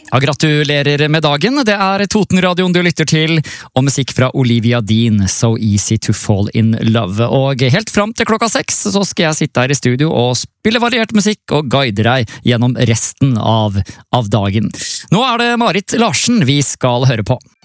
Ja, gratulerer med dagen. Det Totenradioen du lytter til, og musikk fra Olivia Dean, So Easy to Fall in Love. Og helt fram til 6 så skal jeg sitte her i studio og spille variert musikk og guide deg gjennom resten av dagen. Nå det Marit Larsen vi skal høre på.